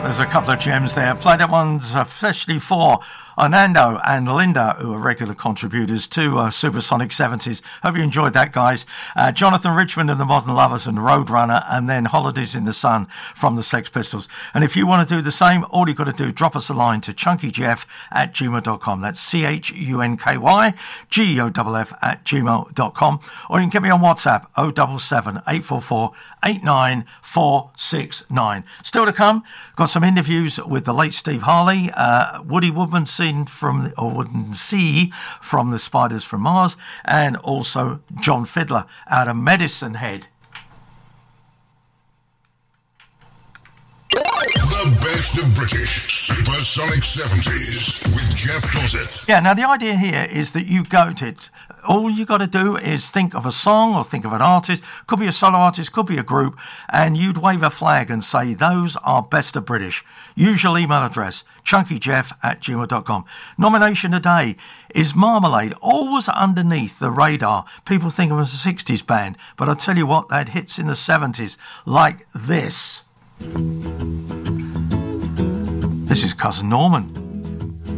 there's a couple of gems there. Play that one's especially for Orlando and Linda, who are regular contributors to Supersonic 70s. Hope you enjoyed that, guys. Jonathan Richmond and the Modern Lovers and Roadrunner, and then Holidays in the Sun from the Sex Pistols. And if you want to do the same, all you've got to do, drop us a line to chunkyjeff@gmail.com. That's CHUNKYGEOFF@gmail.com. Or you can get me on WhatsApp, 077 844 89469. Still to come, got some interviews with the late Steve Harley, Woody Woodmansee from the Spiders from Mars, and also John Fiddler out of Medicine Head. The best of British Supersonic 70s with Jeff Dossett. Yeah, now the idea here is that you go to it. All you got to do is think of a song or think of an artist, could be a solo artist, could be a group, and you'd wave a flag and say, those are best of British. Usual email address, chunkyjeff@gmail.com. Nomination today is Marmalade, always underneath the radar. People think of them as a 60s band, but I'll tell you what, they had hits in the 70s like this. This is Cousin Norman.